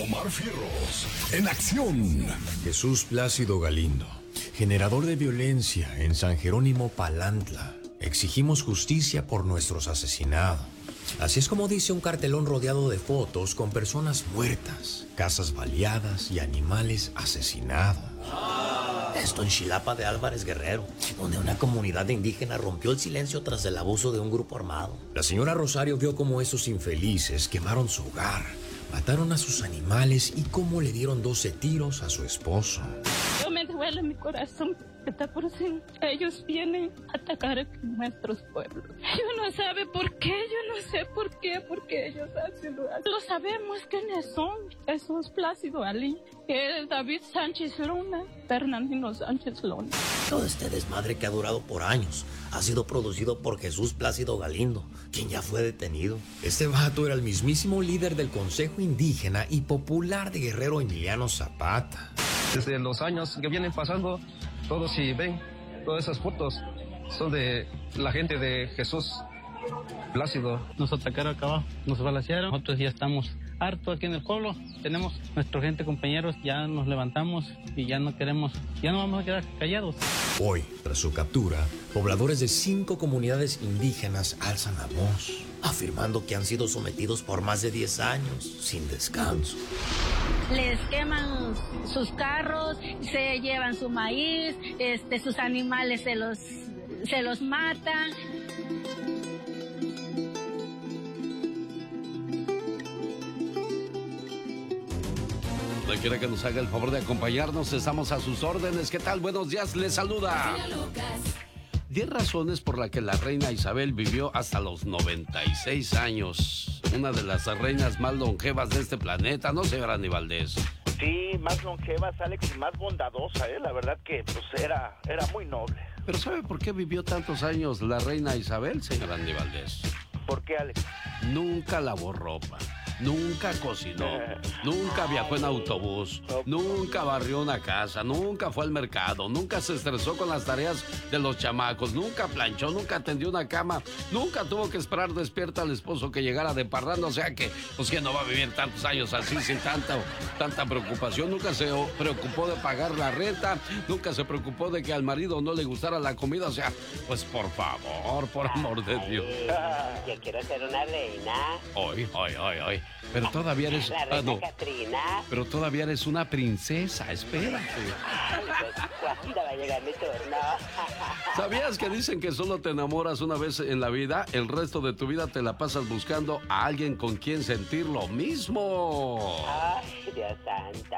Omar Fierros, en acción. Jesús Plácido Galindo, generador de violencia en San Jerónimo Palantla. Exigimos justicia por nuestros asesinados. Así es como dice un cartelón rodeado de fotos con personas muertas, casas baleadas y animales asesinados. Esto en Xilapa de Álvarez Guerrero, donde una comunidad de indígenas rompió el silencio tras el abuso de un grupo armado. La señora Rosario vio cómo esos infelices quemaron su hogar, mataron a sus animales y cómo le dieron 12 tiros a su esposo. Yo me duele mi corazón, por si ellos vienen a atacar a nuestros pueblos. Yo no sabe por qué, yo no sé por qué, porque ellos hacen lo hacen. Lo sabemos quiénes son. Jesús Plácido Ali, David Sánchez Luna, Fernandino Sánchez Luna. Todo este desmadre que ha durado por años ha sido producido por Jesús Plácido Galindo, quien ya fue detenido. Este vato era el mismísimo líder del Consejo Indígena y Popular de Guerrero, Emiliano Zapata. Desde los años que vienen pasando, todos si ven, todas esas fotos son de la gente de Jesús Plácido. Nos atacaron acá abajo, nos balacearon, nosotros ya estamos hartos aquí en el pueblo, tenemos nuestra gente, compañeros, ya nos levantamos y ya no queremos, ya no vamos a quedar callados. Hoy, tras su captura, pobladores de 5 comunidades indígenas alzan la voz, afirmando que han sido sometidos por más de 10 años, sin descanso. Les queman sus carros, se llevan su maíz, sus animales se los matan. Cualquiera que nos haga el favor de acompañarnos, estamos a sus órdenes. ¿Qué tal? Buenos días, les saluda. 10 razones por las que la reina Isabel vivió hasta los 96 años. Una de las reinas más longevas de este planeta, ¿no, señor Andy Valdés? Sí, más longeva, Alex, y más bondadosa, La verdad que pues era muy noble. Pero ¿sabe por qué vivió tantos años la reina Isabel, señor Andy Valdés? ¿Por qué, Alex? Nunca lavó ropa, nunca cocinó, nunca viajó en autobús, nunca barrió una casa, nunca fue al mercado, nunca se estresó con las tareas de los chamacos, nunca planchó, nunca atendió una cama, nunca tuvo que esperar despierta al esposo que llegara de parranda, o sea que, pues que no va a vivir tantos años así sin tanta preocupación, nunca se preocupó de pagar la renta, nunca se preocupó de que al marido no le gustara la comida, o sea, pues por favor, por amor de Dios. Yo quiero ser una reina. Hoy. Pero todavía eres... La reina Catrina. Pero todavía eres una princesa, espérate. ¿Cuándo va a llegar mi turno? ¿Sabías que dicen que solo te enamoras una vez en la vida? El resto de tu vida te la pasas buscando a alguien con quien sentir lo mismo. Ay, Dios santo.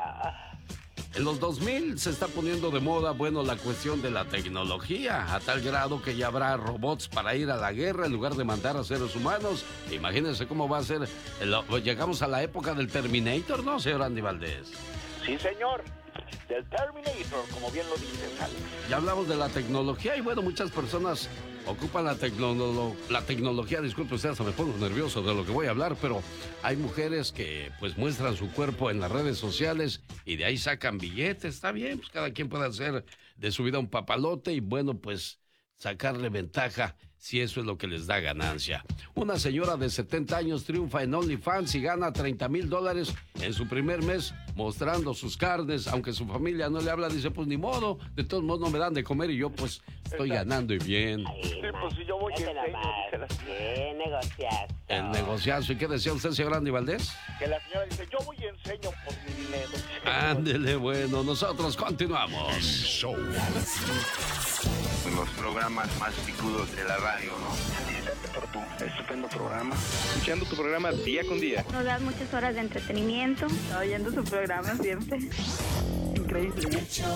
En los 2000 se está poniendo de moda, la cuestión de la tecnología, a tal grado que ya habrá robots para ir a la guerra en lugar de mandar a seres humanos. Imagínense cómo va a ser. Llegamos a la época del Terminator, ¿no, señor Andy Valdés? Sí, señor. Del Terminator, como bien lo dices, Alex. Ya hablamos de la tecnología y muchas personas ocupan la tecnología, disculpe usted, hasta me pongo nervioso de lo que voy a hablar, pero hay mujeres que pues muestran su cuerpo en las redes sociales y de ahí sacan billetes. Está bien, pues cada quien puede hacer de su vida un papalote y pues sacarle ventaja si eso es lo que les da ganancia. Una señora de 70 años triunfa en OnlyFans y gana $30,000 en su primer mes mostrando sus carnes, aunque su familia no le habla, dice, pues ni modo, de todos modos no me dan de comer y yo pues estoy ganando y bien. Sí, pues si yo voy y enseño, ¿Qué negociazo? El negociazo. ¿Y qué decía usted, señor Andy Valdés? Que la señora dice, yo voy y enseño por mi dinero. Ándele, nosotros continuamos. Show. Los programas más picudos de la radio, ¿no? Por tu estupendo programa. Escuchando tu programa día con día. Nos das muchas horas de entretenimiento. Oyendo su programa siempre. Increíble.